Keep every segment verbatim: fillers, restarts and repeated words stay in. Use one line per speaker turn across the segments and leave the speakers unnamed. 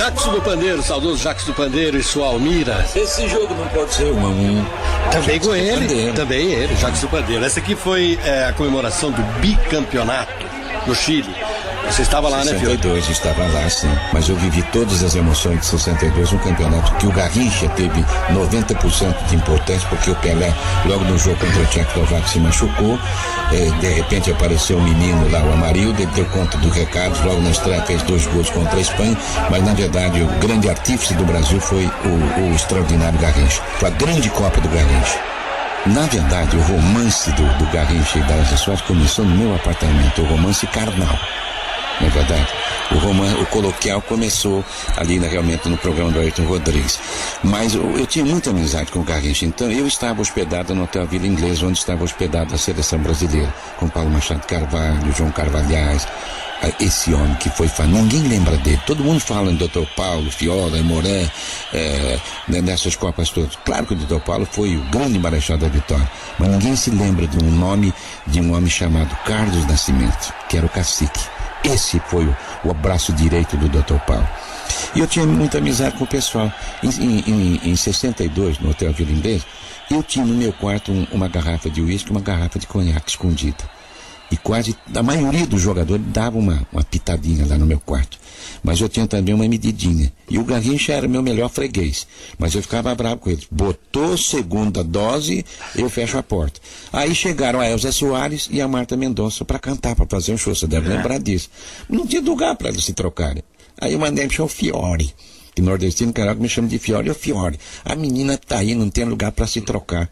Jacques do Pandeiro, saudoso Jacques do Pandeiro e sua Almira.
Esse jogo não pode ser um a um.
Também com ele, também ele, Jacques do Pandeiro. Essa aqui foi é, a comemoração do bicampeonato no Chile. Você estava lá, né, Fiore?
sessenta e dois, estava lá, sim. Mas eu vivi todas as emoções de sessenta e dois, um campeonato que o Garrincha teve noventa por cento de importância, porque o Pelé, logo no jogo contra a Tchecoslováquia, se machucou. Eh, de repente apareceu um menino lá, o Amarildo, ele deu conta do recado, logo na estreia fez dois gols contra a Espanha, mas na verdade o grande artífice do Brasil foi o, o extraordinário Garrincha. Foi a grande Copa do Garrincha. Na verdade, o romance do, do Garrincha e da Elza Soares começou no meu apartamento, o romance carnal. Não é verdade? O romance, o coloquial começou ali na, realmente no programa do Ayrton Rodrigues. Mas eu, eu tinha muita amizade com o Garrincha, então eu estava hospedado no Hotel Vila Inglesa, onde estava hospedada a seleção brasileira, com Paulo Machado de Carvalho, João Carvalhais, esse homem que foi fã, ninguém lembra dele. Todo mundo fala em doutor Paulo, Fiola, Moran, é, nessas Copas todas. Claro que o doutor Paulo foi o grande marechal da Vitória, mas ninguém se lembra de um nome de um homem chamado Carlos Nascimento, que era o cacique. Esse foi o, o abraço direito do doutor Paulo. E eu tinha muita amizade com o pessoal. Em, em, em, em sessenta e dois, no Hotel Vila Inglesa, eu tinha no meu quarto um, uma garrafa de uísque, uma garrafa de conhaque escondida. E quase a maioria dos jogadores dava uma, uma pitadinha lá no meu quarto. Mas eu tinha também uma medidinha. E o Garrincha era meu melhor freguês. Mas eu ficava bravo com ele. Botou segunda dose, eu fecho a porta. Aí chegaram a Elza Soares e a Marta Mendonça para cantar, para fazer um show. Você deve lembrar disso. Não tinha lugar para eles se trocarem. Aí eu mandei me chamar o Fiore. Que nordestino, caralho, me chama de Fiore. Ô Fiore, a menina tá aí, não tem lugar para se trocar.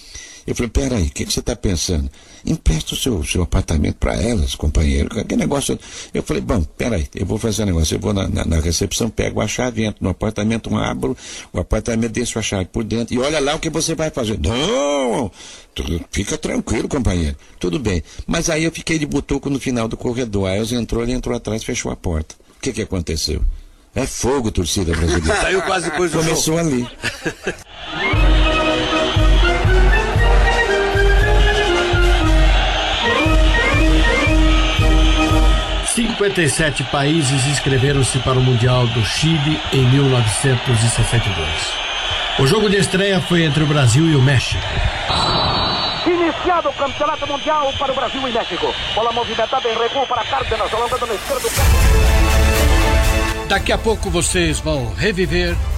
Eu falei, peraí, o que, que você está pensando? Empresta o seu, seu apartamento para elas, companheiro. Que negócio. Eu falei, bom, peraí, eu vou fazer um negócio. Eu vou na, na, na recepção, pego a chave, entro no apartamento, abro o apartamento, deixo a chave por dentro e olha lá o que você vai fazer. Não! Tudo, fica tranquilo, companheiro. Tudo bem. Mas aí eu fiquei de butuco no final do corredor. A Elza entrou, ele entrou atrás, fechou a porta. O que que aconteceu? É fogo, torcida brasileira.
Saiu quase coisa do
Começou
show.
ali.
cinquenta e sete países inscreveram-se para o Mundial do Chile em mil novecentos e sessenta e dois. O jogo de estreia foi entre o Brasil e o México.
Iniciado o campeonato mundial para o Brasil e México. Bola movimentada em recuo para Cárdenas, alongando na esquerda.
Daqui a pouco vocês vão reviver